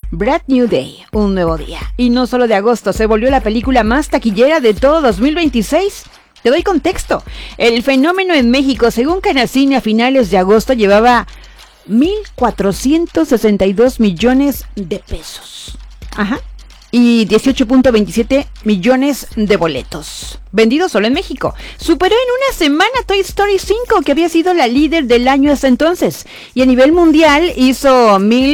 Brand New Day, un nuevo día. Y no solo de agosto, se volvió la película más taquillera de todo 2026. Te doy contexto. El fenómeno en México, según Canacine, a finales de agosto llevaba 1,462 millones de pesos. Ajá. Y 18.27 millones de boletos vendidos solo en México. Superó en una semana Toy Story 5, que había sido la líder del año hasta entonces. Y a nivel mundial hizo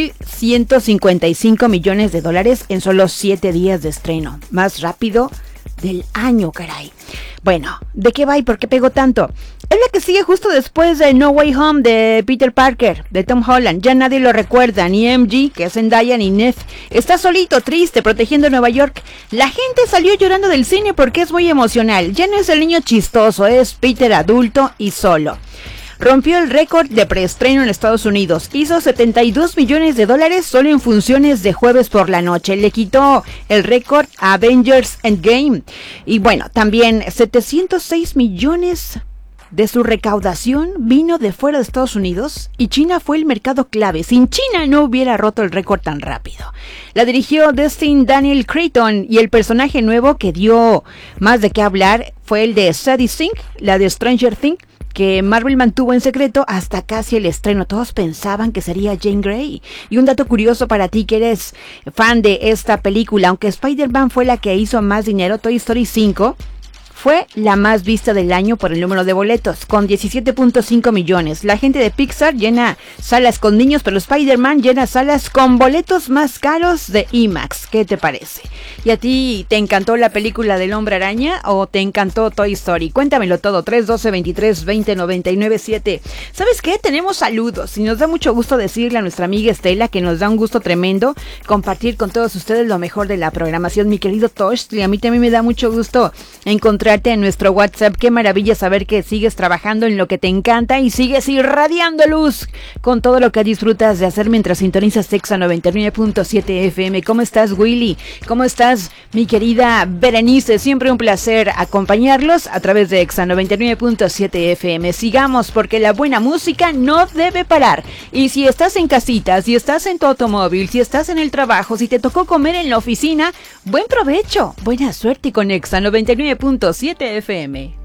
1,155 millones de dólares en solo 7 días de estreno. Más rápido del año, caray. Bueno, ¿de qué va y por qué pegó tanto? Es la que sigue justo después de No Way Home de Peter Parker, de Tom Holland. Ya nadie lo recuerda, ni MJ, que es Zendaya, ni Ned. Está solito, triste, protegiendo Nueva York. La gente salió llorando del cine porque es muy emocional. Ya no es el niño chistoso, es Peter adulto y solo. Rompió el récord de preestreno en Estados Unidos. Hizo 72 millones de dólares solo en funciones de jueves por la noche. Le quitó el récord a Avengers Endgame. Y bueno, también 706 millones de su recaudación vino de fuera de Estados Unidos, y China fue el mercado clave. Sin China no hubiera roto el récord tan rápido. La dirigió Destin Daniel Cretton, y el personaje nuevo que dio más de qué hablar fue el de Sadie Sink, la de Stranger Things, que Marvel mantuvo en secreto hasta casi el estreno. Todos pensaban que sería Jane Grey. Y un dato curioso para ti que eres fan de esta película: aunque Spider-Man fue la que hizo más dinero, Toy Story 5 fue la más vista del año por el número de boletos, con 17.5 millones. La gente de Pixar llena salas con niños, pero Spider-Man llena salas con boletos más caros de IMAX. ¿Qué te parece? ¿Y a ti te encantó la película del Hombre Araña o te encantó Toy Story? Cuéntamelo todo, 312-23-20-99-7. ¿Sabes qué? Tenemos saludos y nos da mucho gusto decirle a nuestra amiga Estela que nos da un gusto tremendo compartir con todos ustedes lo mejor de la programación. Mi querido Tosh, y a mí también me da mucho gusto encontrarte en nuestro WhatsApp. Qué maravilla saber que sigues trabajando en lo que te encanta y sigues irradiando luz con todo lo que disfrutas de hacer mientras sintonizas Exa 99.7 FM. ¿Cómo estás, Willy? ¿Cómo estás, mi querida Berenice? Siempre un placer acompañarlos a través de Exa 99.7 FM. Sigamos, porque la buena música no debe parar. Y si estás en casita, si estás en tu automóvil, si estás en el trabajo, si te tocó comer en la oficina, buen provecho, buena suerte con Exa 99.7 FM.